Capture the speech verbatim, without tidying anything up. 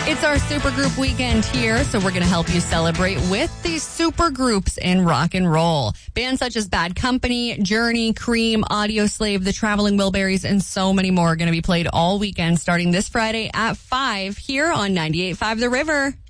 It's our supergroup weekend here, so we're going to help you celebrate with these supergroups in rock and roll. Bands such as Bad Company, Journey, Cream, Audioslave, The Traveling Wilburys, and so many more are going to be played all weekend starting this Friday at five here on ninety-eight point five The River.